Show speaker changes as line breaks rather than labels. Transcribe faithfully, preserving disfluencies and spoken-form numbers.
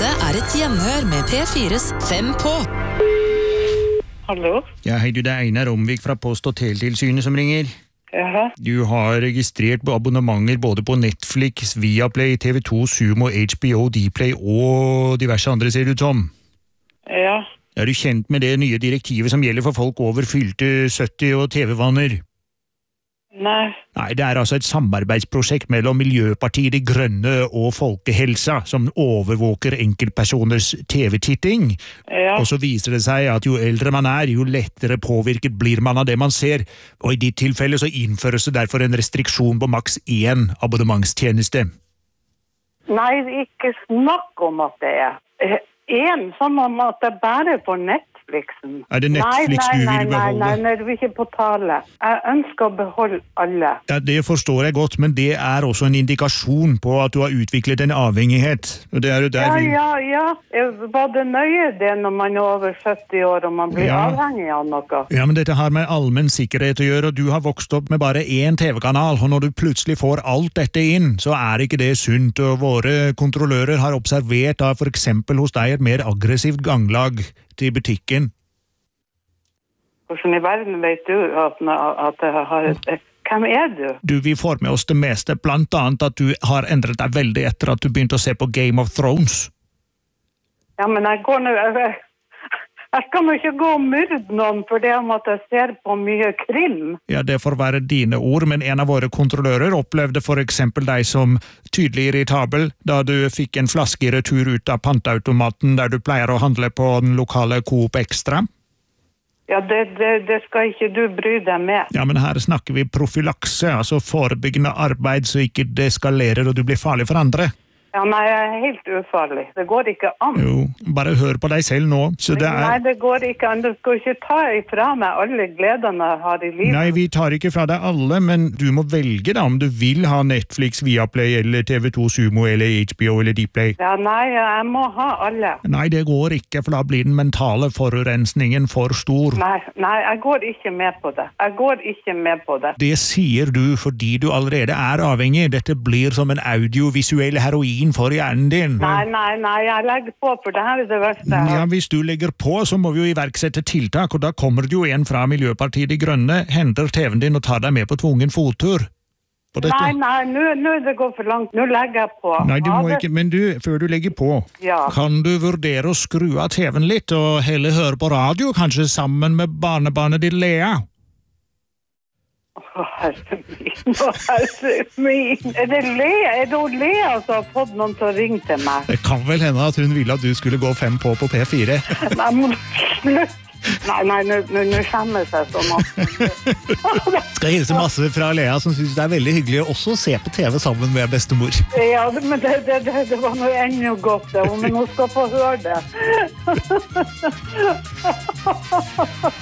Dette er et gjenhør med P fires Fem på.
Hallo?
Ja, hei du, det er Einar Omvik fra Post- og Teletilsynet som ringer.
Jaha.
Du har registrert på abonnementer både på Netflix, Viaplay, T V to, Sumo, H B O, Dplay og diverse andre, ser det ut som.
Ja.
Er du kjent med det nye direktivet som gjelder for folk over fylte sytti og T V-vaner?
Nei.
Nei, det er altså et samarbeidsprosjekt mellom Miljøpartiet De Grønne og Folkehelsa som overvåker enkeltpersoners T V-titting.
Ja.
Og så viser det seg at jo eldre man er, jo lettere påvirket blir man av det man ser. Og i ditt tilfelle så innføres det derfor en restriksjon på maks én abonnementstjeneste.
Nei, ikke snakk om at det er en som om at det bare er på Netflixen.
Er det Netflix
nei, nei,
du vil
nei,
beholde?
Nei, nei, nei, du vil ikke på tale. Jeg ønsker å beholde alle.
Ja, det forstår jeg godt, men det er også en indikasjon på at du har utviklet en avhengighet. Og det er jo der
Ja,
vi...
ja, ja. Var det nøye det når man er over sytti år og man blir
Ja.
avhengig av noe?
Ja, men dette har med allmenn sikkerhet å gjøre, og du har vokst opp med bare én T V-kanal, og når du plutselig får alt dette inn, så er ikke det sunt, og våre kontrollører har observert da for eksempel hos deg et mer aggressivt ganglag til butikken.
Hvordan i verden vet du at, at jeg har... Hvem er du?
Du, vi får med oss det meste, blant annet at du har endret deg veldig etter at du begynte å se på Game of Thrones.
Ja, men jeg går nå... Jeg, jeg skal nå ikke gå og myrde noen for det om at jeg ser på mye krim.
Ja, det får være dine ord, men en av våre kontrollører opplevde for eksempel deg som tydelig irritabel da du fikk en flaske i retur ut av pantautomaten der du pleier å handle på den lokale Coop Extra.
Ja, det, det, det skal ikke du bry deg med.
Ja, men her snakker vi profylakse, altså forebyggende arbeid så ikke det eskalerer og du blir farlig for andre.
Ja, nei, jeg er helt ufarlig. Det går ikke an.
Jo, bare hør på deg selv nå. Så det er...
Nei, det går ikke an. Du skal ikke ta ifra meg alle gledene jeg har i livet.
Nei, vi tar ikke fra deg alle, men du må velge da om du vil ha Netflix, Viaplay eller T V to, Sumo eller H B O eller Dplay.
Ja, nei, jeg må ha alle.
Nei, det går ikke, for da blir den mentale forurensningen for stor.
Nei, nei, jeg går ikke med på det. Jeg går ikke med på det.
Det sier du fordi du allerede er avhengig. Dette blir som en audiovisuell heroin for hjernen din.
Nei, nei, nei, jeg legger på, for det her er det verste.
Ja, hvis du legger på, så må vi jo iverksette tiltak, og da kommer det jo en fra Miljøpartiet De Grønne, henter T V-en din og tar deg med på tvungen fottur. På dette.
Nei, nei, nå, nå det går for langt. Nå legger jeg på.
Nei, du må
Ja, det-
ikke, men du, før du legger på,
Ja.
kan du vurdere å skru av T V-en litt, og heller høre på radio, kanskje sammen med barnebarnet ditt Lea?
Å, herre min, å, herre min. Er det Lea? Er det Lea som har fått noen til å ringe til meg?
Det kan vel hende at hun ville at du skulle gå fem på på P fire.
Nei, men slutt. Nei, nei, nå nå- nå skjemmer jeg så masse.
Skal hilse masse fra Lea, som synes det er veldig hyggelig å også se på T V sammen med bestemor.
Ja, men det, det, det, det var noe enda godt, det. Men hun skal få høre det.